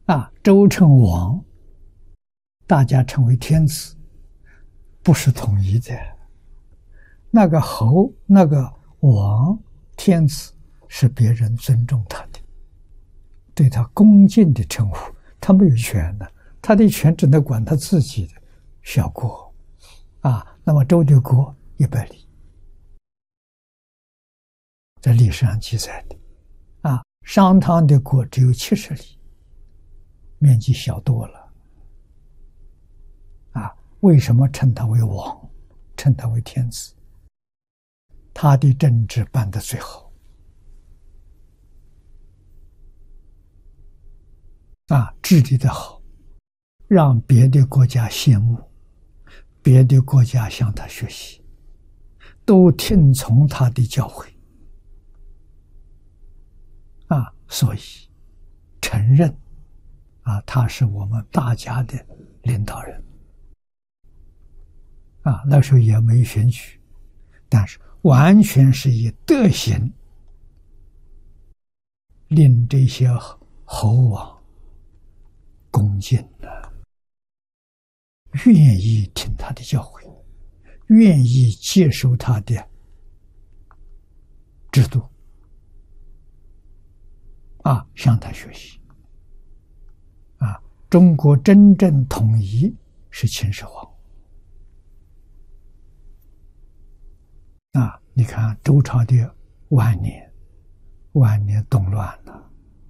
周称王，大家称为天子，不是统一的。那个侯、那个王、天子是别人尊重他的，对他恭敬的称呼，他没有权的，他的权只能管他自己的小国。那么周的国100里，在历史上记载的。商汤的国只有70里，面积小多了。为什么称他为王，称他为天子？他的政治办得最好。治理得好，让别的国家羡慕，别的国家向他学习，都听从他的教诲。所以承认他是我们大家的领导人。那时候也没选举，但是完全是以德行令这些侯王恭敬的，愿意听他的教诲，愿意接受他的制度，向他学习。中国真正统一是秦始皇。你看周朝的晚年动乱了。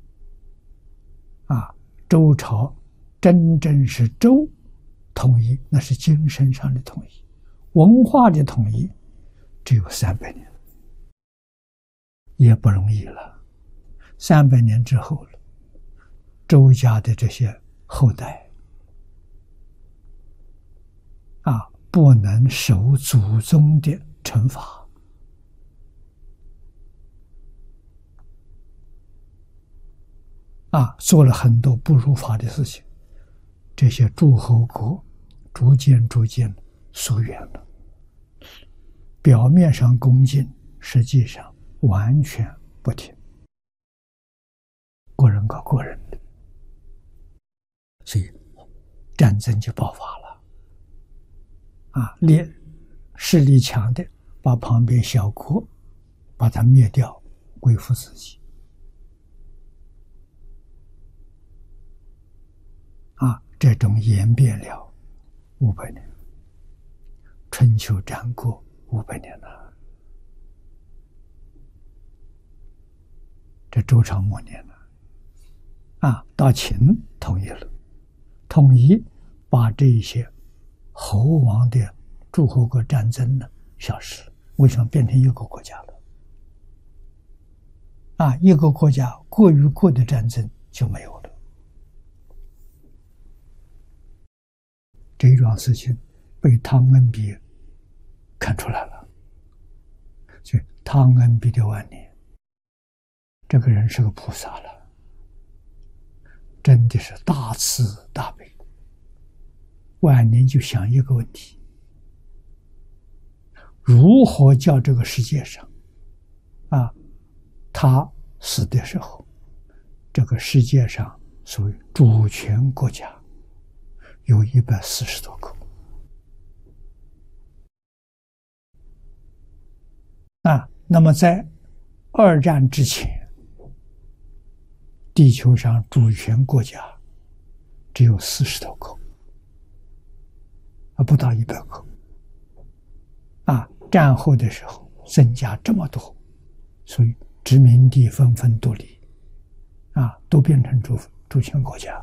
周朝真正是周统一，那是精神上的统一，文化的统一只有300年，也不容易了。300年之后了，周家的这些后代不能受祖宗的惩罚，做了很多不如法的事情，这些诸侯国逐渐疏远了，表面上恭敬，实际上完全不听，个人搞个人的，所以战争就爆发了。势力强的把旁边小国把它灭掉，归附自己。这种演变了500年，春秋战国500年了。这周朝末年了，到秦统一了，统一把这一些侯王的诸侯国战争呢消失了。为什么变成一个国家了？一个国家国与国的战争就没有了。这一桩事情被汤恩比看出来了。所以汤恩比的晚年，这个人是个菩萨了，真的是大慈大悲。晚年就想一个问题：如何叫这个世界上他死的时候，这个世界上属于主权国家有140多个。那么在2战之前，地球上主权国家只有40多个，不到100个。战后的时候增加这么多，所以殖民地纷纷独立，都变成主权国家，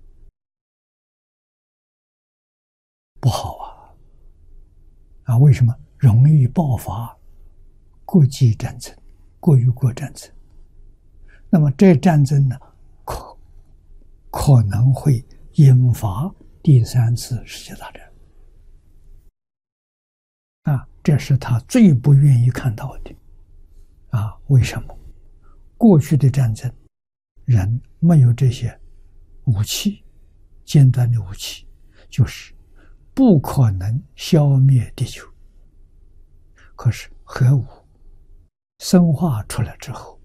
不好为什么？容易爆发国际战争、国与国战争。那么这战争呢，可能会引发第3次世界大战。这是他最不愿意看到的。为什么？过去的战争，人没有这些武器，尖端的武器，就是不可能消灭地球。可是核武生化出来之后，